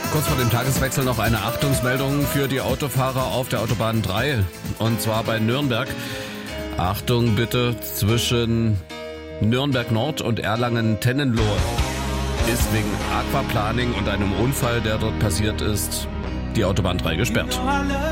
Kurz vor dem Tageswechsel noch eine Achtungsmeldung für die Autofahrer auf der Autobahn 3. Und zwar bei Nürnberg. Achtung bitte, zwischen Nürnberg Nord und Erlangen-Tennenlohe ist wegen Aquaplaning und einem Unfall, der dort passiert ist, die Autobahn 3 gesperrt.